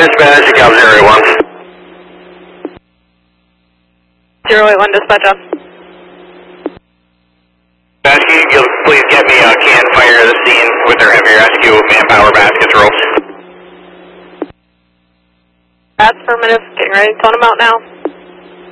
dispatch, you copy 081. 081 dispatch up. Dispatch, can you please get me a can fire to the scene with their heavy rescue manpower baskets ropes? Affirmative, getting ready to tone them out now.